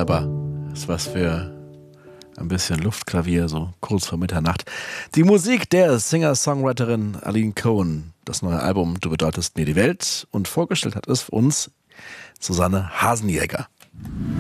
wunderbar. Das ist was für ein bisschen Luftklavier, so kurz vor Mitternacht. Die Musik der Singer-Songwriterin Aline Cohen. Das neue Album Du bedeutest mir die Welt. Und vorgestellt hat es für uns Susanne Hasenjäger.